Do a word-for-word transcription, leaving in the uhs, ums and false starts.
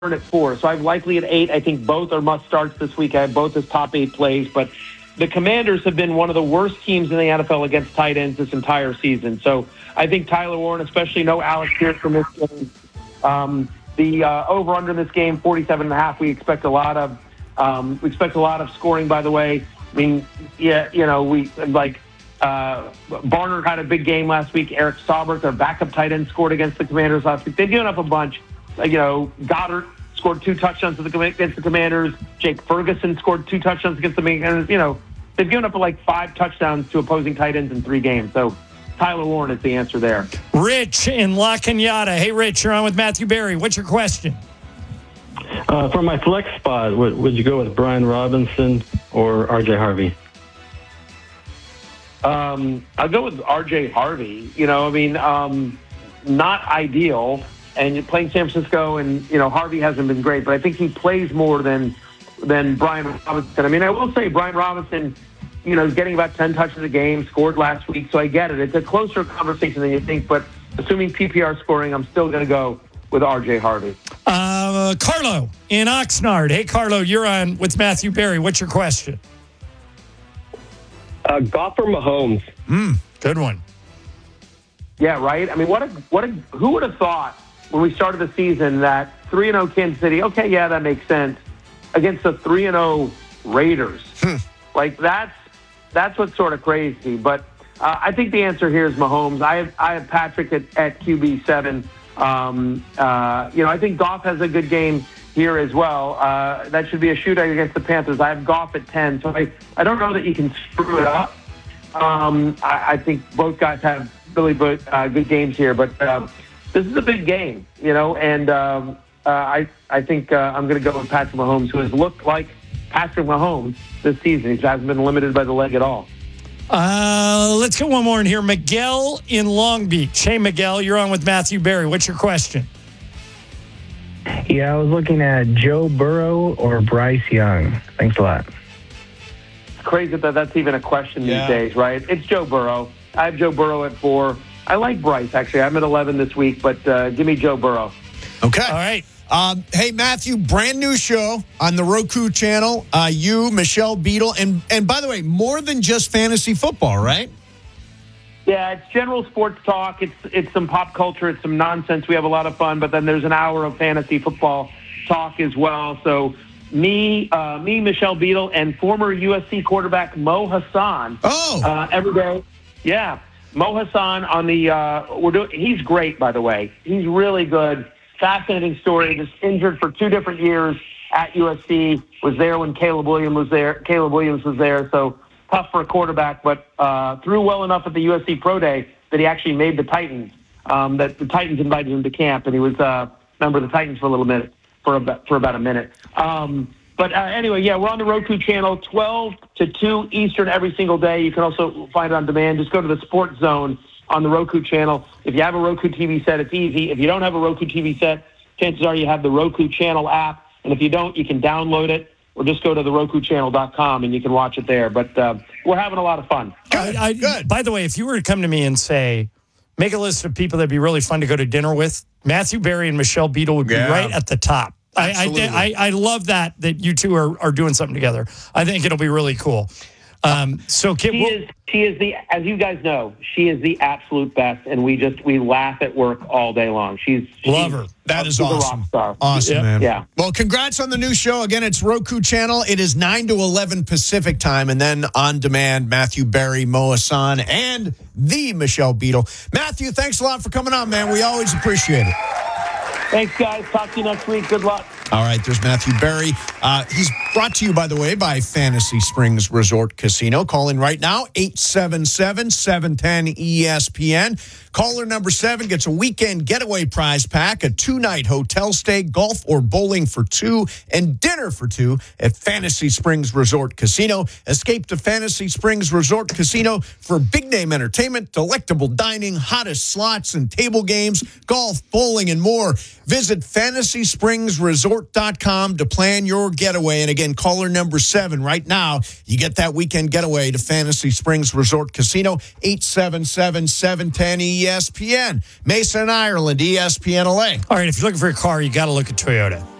at four. So I have Likely at eight. I think both are must starts this week. I have both as top eight plays, but the Commanders have been one of the worst teams in the N F L against tight ends this entire season. So I think Tyler Warren, especially no Alex Pierce from this game. Um, the uh, over-under in this game, forty-seven and a half. We expect a lot of um, we expect a lot of scoring. By the way, I mean, yeah, you know, we like uh, Barner had a big game last week. Eric Saubert, their backup tight end, scored against the Commanders last week. They've given up a bunch. Uh, you know, Goddard scored two touchdowns against the Commanders. Jake Ferguson scored two touchdowns against the Commanders. You know, they've given up like five touchdowns to opposing tight ends in three games. So Tyler Warren is the answer there. Rich in La Cañada. Hey, Rich, you're on with Matthew Berry. What's your question? Uh, for my flex spot, would, would you go with Brian Robinson or R J Harvey? Um, I'll go with R J Harvey. You know, I mean, um, not ideal. And you're playing San Francisco, and, you know, Harvey hasn't been great, but I think he plays more than than Brian Robinson. I mean, I will say Brian Robinson, you know, is getting about ten touches a game, scored last week, so I get it. It's a closer conversation than you think, but assuming P P R scoring, I'm still going to go with R J Harvey. Uh, Carlo in Oxnard. Hey, Carlo, you're on with Matthew Berry. What's your question? Uh, Goff or Mahomes? Hmm, good one. Yeah, right? I mean, what a, what a, who would have thought when we started the season that three and oh Kansas City, okay, yeah, that makes sense, against the three and oh Raiders. Hmm. Like, that's that's what's sort of crazy. But uh, I think the answer here is Mahomes. I have, I have Patrick at, at Q B seven. Um, uh, you know, I think Goff has a good game here as well. Uh, that should be a shootout against the Panthers. I have Goff at ten. So I, I don't know that you can screw it up. Um, I, I think both guys have really good, uh, good games here. But uh, this is a big game, you know, and um, uh, I I think uh, I'm going to go with Patrick Mahomes, who has looked like Patrick Mahomes this season. He hasn't been limited by the leg at all. Uh, let's get one more in here. Miguel in Long Beach. Hey, Miguel, you're on with Matthew Berry. What's your question? Yeah, I was looking at Joe Burrow or Bryce Young. Thanks a lot. It's crazy that that's even a question Yeah. these days, right? It's Joe Burrow. I have Joe Burrow at four. I like Bryce, actually. I'm at eleven this week, but uh, give me Joe Burrow. Okay. All right. Um, hey, Matthew, brand new show on the Roku channel. Uh, you, Michelle Beadle, and and by the way, more than just fantasy football, right? Yeah, it's general sports talk. It's it's some pop culture. It's some nonsense. We have a lot of fun, but then there's an hour of fantasy football talk as well. So me, uh, me, Michelle Beadle, and former U S C quarterback Mo Hassan. Oh. uh, every day. Yeah, Mo Hassan on the. Uh, we're doing. He's great, by the way. He's really good. Fascinating story. Just injured for two different years at U S C. Was there when Caleb Williams was there. Caleb Williams was there. So tough for a quarterback, but uh, threw well enough at the U S C Pro Day that he actually made the Titans. Um, that the Titans invited him to camp, and he was a uh, member of the Titans for a little minute, for about for about a minute. Um, but uh, anyway, yeah, we're on the Roku channel, twelve to two Eastern every single day. You can also find it on demand. Just go to the Sports Zone on the Roku channel. If you have a Roku T V set, it's easy. If you don't have a Roku T V set, chances are you have the Roku channel app. And if you don't, you can download it or just go to the roku channel dot com and you can watch it there. But uh, we're having a lot of fun. Good, I, I, good. By the way, if you were to come to me and say, make a list of people that'd be really fun to go to dinner with, Matthew Berry and Michelle Beadle would be Yeah. right at the top. I, Absolutely. I, I I love that that you two are, are doing something together. I think it'll be really cool. Um, so, Kit, She we'll- is, she is the, as you guys know, she is the absolute best, and we just we laugh at work all day long. She's, she's Love her. That is she's a awesome. rock star. Awesome, Yeah. man. Yeah. Well, congrats on the new show. Again, it's Roku channel. It is nine to eleven Pacific time, and then on demand, Matthew Berry, Mo Hassan, and the Michelle Beadle. Matthew, thanks a lot for coming on, man. We always appreciate it. Thanks, guys. Talk to you next week. Good luck. All right, there's Matthew Berry. Uh, he's brought to you, by the way, by Fantasy Springs Resort Casino. Call in right now, eight seven seven, seven one zero, E S P N. Caller number seven gets a weekend getaway prize pack, a two-night hotel stay, golf or bowling for two, and dinner for two at Fantasy Springs Resort Casino. Escape to Fantasy Springs Resort Casino for big-name entertainment, delectable dining, hottest slots and table games, golf, bowling, and more. Visit fantasy springs resort dot com to plan your getaway. And again, caller number seven right now, you get that weekend getaway to Fantasy Springs Resort Casino, eight seven seven, seven one zero, E S P N. Mason, Ireland, E S P N L A. all right, if you're looking for a car, you got to look at Toyota.